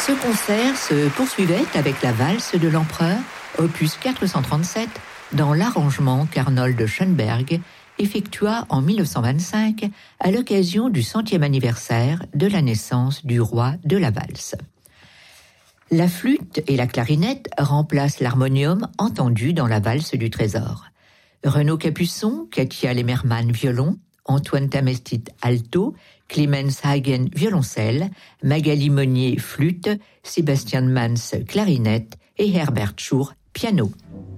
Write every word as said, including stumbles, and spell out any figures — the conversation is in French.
Ce concert se poursuivait avec la valse de l'Empereur, opus quatre cent trente-sept, dans l'arrangement qu'Arnold Schoenberg effectua en mille neuf cent vingt-cinq à l'occasion du centième anniversaire de la naissance du roi de la valse. La flûte et la clarinette remplacent l'harmonium entendu dans la valse du Trésor. Renaud Capuçon, Katia Lemmermann violon, Antoine Tamestit alto, Clemens Hagen violoncelle, Magali Monnier flûte, Sébastien Mans clarinette et Herbert Schur piano.